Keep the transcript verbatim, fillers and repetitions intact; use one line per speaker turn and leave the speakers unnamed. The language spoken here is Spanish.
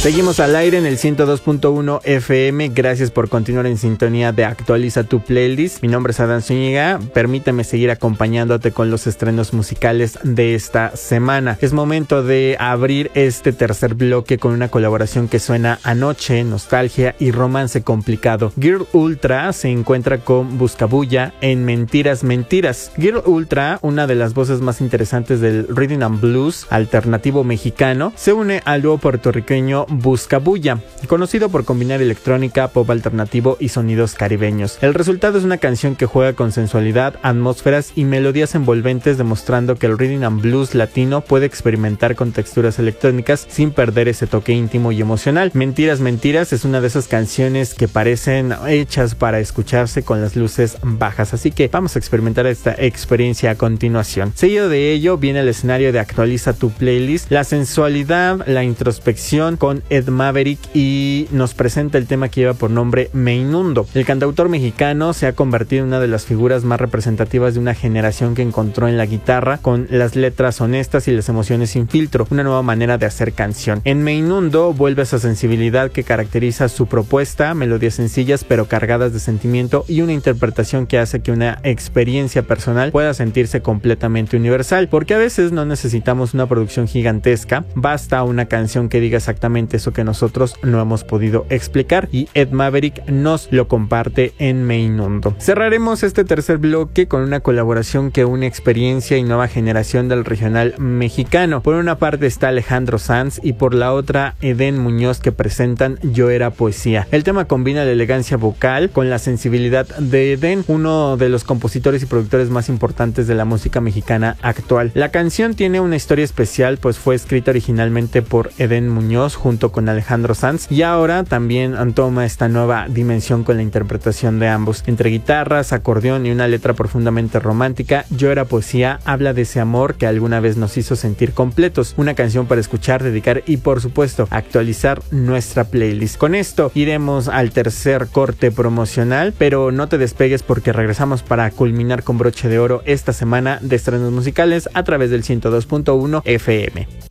Seguimos al aire en el ciento dos punto uno F M. Gracias por continuar en sintonía de Actualiza tu Playlist. Mi nombre es Adán Zúñiga. Permíteme seguir acompañándote con los estrenos musicales de esta semana. Es momento de abrir este tercer bloque con una colaboración que suena a noche, nostalgia y romance complicado. Girl Ultra se encuentra con Buscabulla en Mentiras Mentiras. Girl Ultra, una de las voces más interesantes del rhythm and blues alternativo mexicano, se une al dúo puertorriqueño Buscabulla, conocido por combinar electrónica, pop alternativo y sonidos caribeños. El resultado es una canción que juega con sensualidad, atmósferas y melodías envolventes, demostrando que el rhythm and blues latino puede experimentar con texturas electrónicas sin perder ese toque íntimo y emocional. Mentiras Mentiras es una de esas canciones que parecen hechas para escucharse con las luces bajas, así que vamos a experimentar esta experiencia a continuación. Seguido de ello viene el escenario de Actualiza tu Playlist, la sensualidad, la introspección con Ed Maverick, y nos presenta el tema que lleva por nombre Me Inundo. El cantautor mexicano se ha convertido en una de las figuras más representativas de una generación que encontró en la guitarra, con las letras honestas y las emociones sin filtro, una nueva manera de hacer canción. En Me Inundo vuelve esa sensibilidad que caracteriza su propuesta, melodías sencillas pero cargadas de sentimiento y una interpretación que hace que una experiencia personal pueda sentirse completamente universal, porque a veces no necesitamos una producción gigantesca, basta una canción que diga exactamente eso que nosotros no hemos podido explicar, y Ed Maverick nos lo comparte en Me Inundo. Cerraremos este tercer bloque con una colaboración que une experiencia y nueva generación del regional mexicano. Por una parte está Alejandro Sanz y por la otra Edén Muñoz, que presentan Yo Era Poesía. El tema combina la elegancia vocal con la sensibilidad de Edén, uno de los compositores y productores más importantes de la música mexicana actual. La canción tiene una historia especial, pues fue escrita originalmente por Edén Muñoz junto con Alejandro Sanz, y ahora también toma esta nueva dimensión con la interpretación de ambos. Entre guitarras, acordeón y una letra profundamente romántica, Yo Era Poesía habla de ese amor que alguna vez nos hizo sentir completos. Una canción para escuchar, dedicar y por supuesto actualizar nuestra playlist. Con esto iremos al tercer corte promocional, pero no te despegues porque regresamos para culminar con broche de oro esta semana de estrenos musicales a través del ciento dos punto uno F M.